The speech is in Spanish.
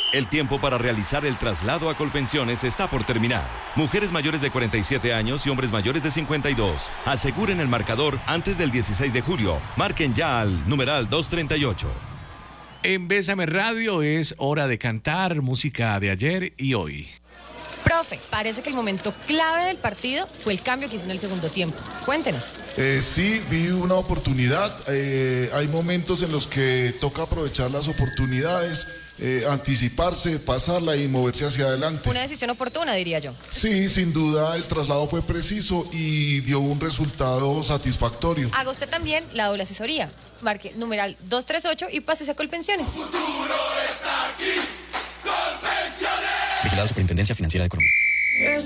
El tiempo para realizar el traslado a Colpensiones está por terminar. Mujeres mayores de 47 años y hombres mayores de 52. Aseguren el marcador antes del 16 de julio. Marquen ya al numeral 238. En Bésame Radio es hora de cantar música de ayer y hoy. Profe, parece que el momento clave del partido fue el cambio que hizo en el segundo tiempo. Cuéntenos. Sí, vi una oportunidad. Hay momentos en los que toca aprovechar las oportunidades, anticiparse, pasarla y moverse hacia adelante. Una decisión oportuna, diría yo. Sí, sin duda el traslado fue preciso y dio un resultado satisfactorio. Haga usted también la doble asesoría. Marque numeral 238 y pásese a Colpensiones. Futuro está aquí, Colpensiones. Vigilado Superintendencia Financiera de Colombia.